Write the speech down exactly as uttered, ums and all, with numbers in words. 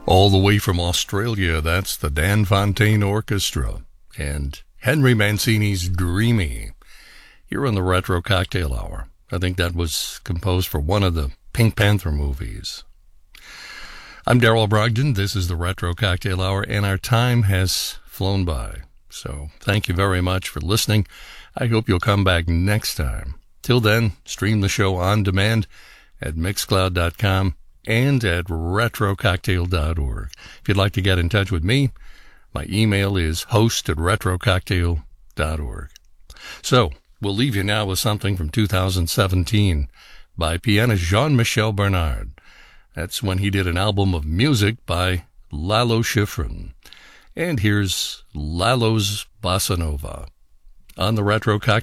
All the way from Australia, that's the Dan Fontaine Orchestra and Henry Mancini's Dreamy here on the Retro Cocktail Hour. I think that was composed for one of the Pink Panther movies. I'm Darrell Brogdon. This is the Retro Cocktail Hour, and our time has flown by. So thank you very much for listening. I hope you'll come back next time. Till then, stream the show on demand at mixcloud dot com and at retro cocktail dot org. If you'd like to get in touch with me, my email is host at retro cocktail dot org. So, we'll leave you now with something from two thousand seventeen by pianist Jean-Michel Bernard. That's when he did an album of music by Lalo Schifrin. And here's Lalo's Bossa Nova on the Retro Cocktail